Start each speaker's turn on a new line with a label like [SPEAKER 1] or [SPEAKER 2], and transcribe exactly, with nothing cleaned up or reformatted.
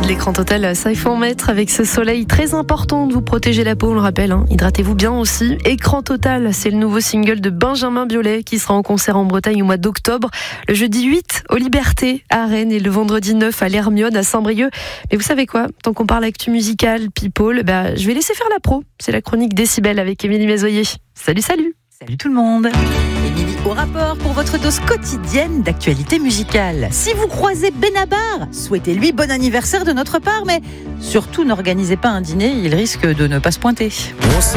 [SPEAKER 1] L'écran total, ça il faut en mettre avec ce soleil très important de vous protéger la peau, on le rappelle, hein. Hydratez-vous bien aussi. Écran total, c'est le nouveau single de Benjamin Biolay qui sera en concert en Bretagne au mois d'octobre. Le jeudi huit aux Libertés à Rennes et le vendredi neuf à l'Hermione à Saint-Brieuc. Mais vous savez quoi, tant qu'on parle actu musicale, people, bah, je vais laisser faire la pro. C'est la chronique Décibel avec Émilie Mézoyer. Salut, salut.
[SPEAKER 2] Salut tout le monde. Émilie au rapport pour votre dose quotidienne d'actualité musicale. Si vous croisez Benabar, souhaitez-lui bon anniversaire de notre part, mais surtout n'organisez pas un dîner, il risque de ne pas se pointer.